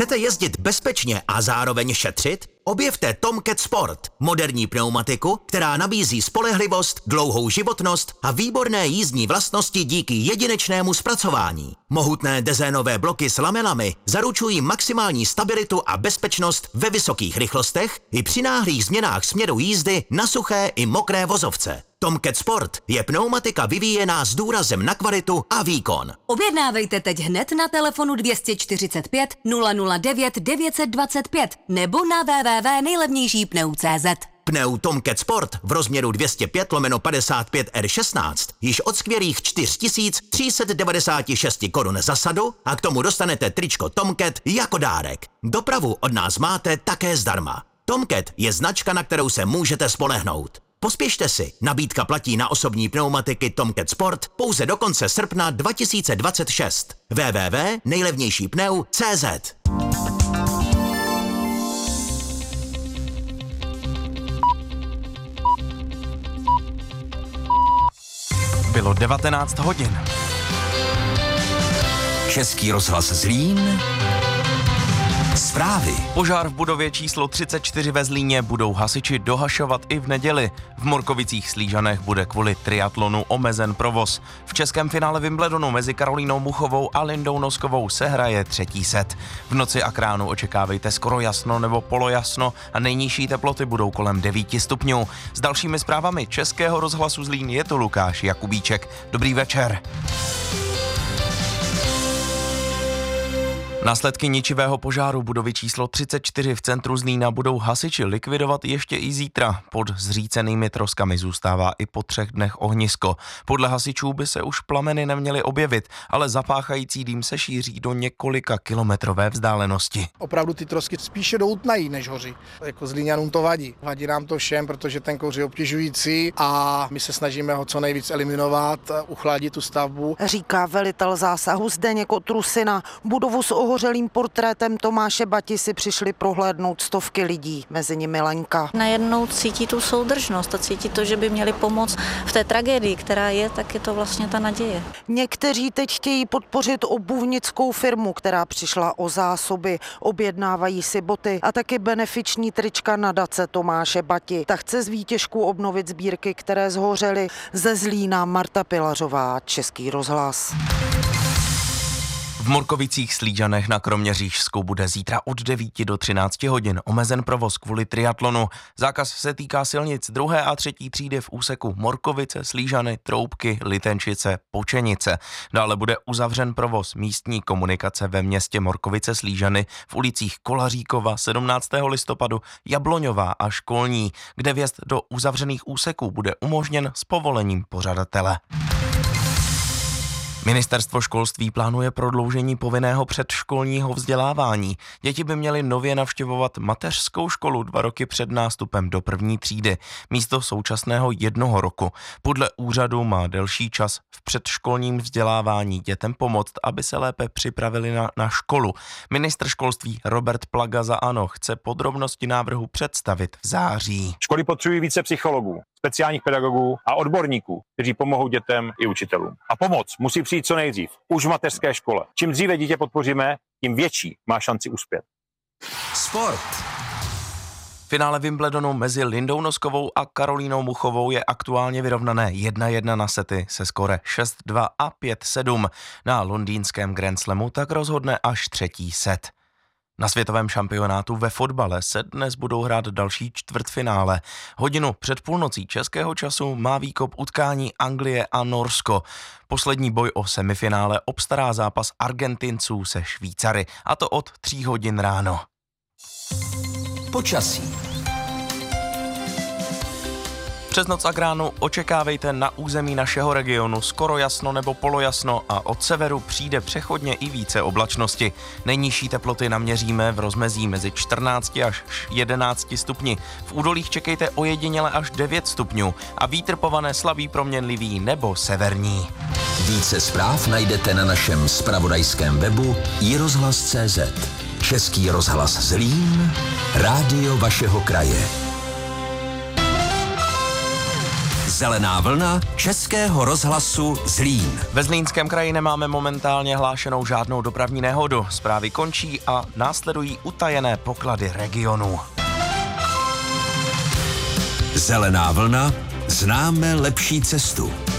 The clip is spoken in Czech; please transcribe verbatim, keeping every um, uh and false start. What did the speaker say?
Chcete jezdit bezpečně a zároveň šetřit? Objevte Tomcat Sport, moderní pneumatiku, která nabízí spolehlivost, dlouhou životnost a výborné jízdní vlastnosti díky jedinečnému zpracování. Mohutné dezénové bloky s lamelami zaručují maximální stabilitu a bezpečnost ve vysokých rychlostech i při náhlých změnách směru jízdy na suché i mokré vozovce. Tomcat Sport je pneumatika vyvíjená s důrazem na kvalitu a výkon. Objednávejte teď hned na telefonu dvě stě čtyřicet pět nula nula devět devět set dvacet pět nebo na w w w tečka nejlevnější pneu tečka cé zet. Pneu Tomcat Sport v rozměru dvě stě pět lomeno padesát pět R šestnáct již od skvělých čtyři tisíce tři sta devadesát šest korun za sadu a k tomu dostanete tričko Tomcat jako dárek. Dopravu od nás máte také zdarma. Tomcat je značka, na kterou se můžete spolehnout. Pospěšte si, nabídka platí na osobní pneumatiky Tomcat Sport pouze do konce srpna dva tisíce dvacet šest. w w w tečka nejlevnější pneu tečka cé zet. Bylo devatenáct hodin. Český rozhlas Zlín. Zprávy. Požár v budově číslo třicet čtyři ve Zlíně budou hasiči dohašovat i v neděli. V Morkovicích Slížanech bude kvůli triatlonu omezen provoz. V českém finále Wimbledonu mezi Karolínou Muchovou a Lindou Noskovou se hraje třetí set. V noci a k ránu očekávejte skoro jasno nebo polojasno a nejnižší teploty budou kolem devíti stupňů. S dalšími zprávami Českého rozhlasu Zlín je to Lukáš Jakubíček. Dobrý večer. Následky ničivého požáru budovy číslo třicet čtyři v centru Zlína budou hasiči likvidovat ještě i zítra. Pod zřícenými troskami zůstává i po třech dnech ohnisko. Podle hasičů by se už plameny neměly objevit, ale zapáchající dým se šíří do několika kilometrové vzdálenosti. Opravdu ty trosky spíše doutnají, než hoří. Jako Zlíňanům to vadí. Vadí nám to všem, protože ten kouř je obtěžující a my se snažíme ho co nejvíc eliminovat, uchladit tu stavbu. Říká velitel zásahu Zdeněk Otrusina. Budovu s ohořelým portrétem Tomáše Bati si přišli prohlédnout stovky lidí, mezi nimi Lenka. Najednou cítí tu soudržnost a cítí to, že by měli pomoct v té tragédii, která je, tak je to vlastně ta naděje. Někteří teď chtějí podpořit obuvnickou firmu, která přišla o zásoby, objednávají si boty a taky benefiční trička nadace Tomáše Bati. Ta chce z výtěžků obnovit sbírky, které zhořely. Ze Zlína Marta Pilařová, Český rozhlas. V Morkovicích Slížanech na Kroměřížsku bude zítra od devíti do třinácti hodin omezen provoz kvůli triatlonu. Zákaz se týká silnic druhé a třetí třídy v úseku Morkovice, Slížany, Troubky, Litenčice, Počenice. Dále bude uzavřen provoz místní komunikace ve městě Morkovice Slížany v ulicích Kolaříkova sedmnáctého listopadu, Jabloňová a Školní, kde vjezd do uzavřených úseků bude umožněn s povolením pořadatele. Ministerstvo školství plánuje prodloužení povinného předškolního vzdělávání. Děti by měly nově navštěvovat mateřskou školu dva roky před nástupem do první třídy, místo současného jednoho roku. Podle úřadu má delší čas v předškolním vzdělávání dětem pomoct, aby se lépe připravili na, na školu. Ministr školství Robert Plaga za ANO chce podrobnosti návrhu představit v září. Školy potřebují více psychologů, speciálních pedagogů a odborníků, kteří pomohou dětem i učitelům. A pomoc musí přijít co nejdřív, už v mateřské škole. Čím dříve dítě podpoříme, tím větší má šanci uspět. Sport. Finále Wimbledonu mezi Lindou Noskovou a Karolínou Muchovou je aktuálně vyrovnané jedna jedna na sety se skóre šest dva a pět sedm. Na londýnském Grand Slamu tak rozhodne až třetí set. Na světovém šampionátu ve fotbale se dnes budou hrát další čtvrtfinále. Hodinu před půlnocí českého času má výkop utkání Anglie a Norsko. Poslední boj o semifinále obstará zápas Argentinců se Švýcary, a to od tří hodin ráno. Počasí. Přes noc a k ránu očekávejte na území našeho regionu skoro jasno nebo polojasno a od severu přijde přechodně i více oblačnosti. Nejnižší teploty naměříme v rozmezí mezi čtrnácti až jedenácti stupni. V údolích čekejte ojediněle až devět stupňů a vítr povane slabý proměnlivý nebo severní. Více zpráv najdete na našem zpravodajském webu i rozhlas tečka cé zet. Český rozhlas Zlín, rádio vašeho kraje. Zelená vlna Českého rozhlasu Zlín. Ve Zlínském kraji nemáme momentálně hlášenou žádnou dopravní nehodu. Zprávy končí a následují utajené poklady regionu. Zelená vlna, známe lepší cestu.